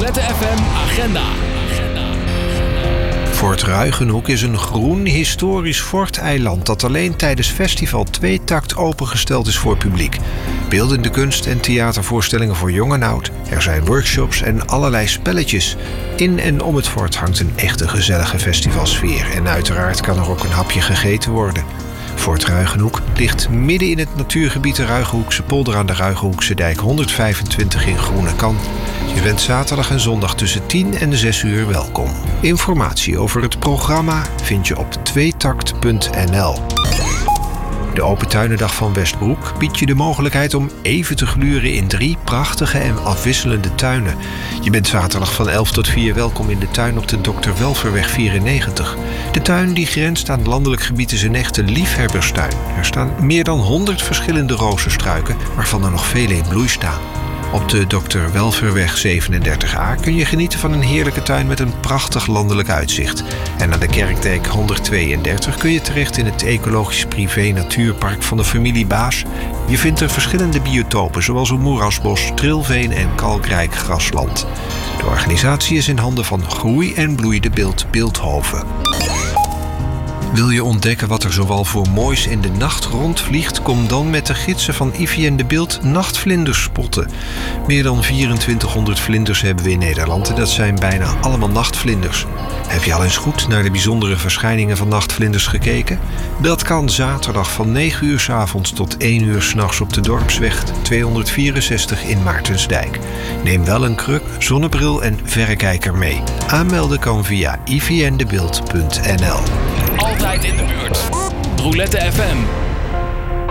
Roulette FM Agenda. Fort Ruigenhoek is een groen historisch forteiland dat alleen tijdens festival 2-takt opengesteld is voor publiek. Beeldende kunst en theatervoorstellingen voor jong en oud. Er zijn workshops en allerlei spelletjes. In en om het fort hangt een echte gezellige festivalsfeer. En uiteraard kan er ook een hapje gegeten worden. Fort Ruigenhoek ligt midden in het natuurgebied de Ruigenhoekse polder aan de Ruigenhoekse dijk 125 in Groenekan. Je bent zaterdag en zondag tussen 10 en 6 uur welkom. Informatie over het programma vind je op tweetakt.nl. De Open Tuinendag van Westbroek biedt je de mogelijkheid om even te gluren in 3 prachtige en afwisselende tuinen. Je bent zaterdag van 11 tot 4 welkom in de tuin op de Dr. Welverweg 94. De tuin die grenst aan landelijk gebied is een echte liefhebberstuin. Er staan meer dan 100 verschillende rozenstruiken, waarvan er nog vele in bloei staan. Op de Dr. Welverweg 37a kun je genieten van een heerlijke tuin met een prachtig landelijk uitzicht. En aan de Kerkdijk 132 kun je terecht in het ecologisch privé natuurpark van de familie Baas. Je vindt er verschillende biotopen zoals een moerasbos, trilveen en kalkrijk grasland. De organisatie is in handen van Groei en Bloei de Beeld Beeldhoven. Wil je ontdekken wat er zoal voor moois in de nacht rondvliegt? Kom dan met de gidsen van Ivy en de Beeld nachtvlinders spotten. Meer dan 2400 vlinders hebben we in Nederland en dat zijn bijna allemaal nachtvlinders. Heb je al eens goed naar de bijzondere verschijningen van nachtvlinders gekeken? Dat kan zaterdag van 9 uur 's avonds tot 1 uur 's nachts op de Dorpsweg 264 in Maartensdijk. Neem wel een kruk, zonnebril en verrekijker mee. Aanmelden kan via ivyendebeeld.nl. Altijd in de buurt. Roulette FM.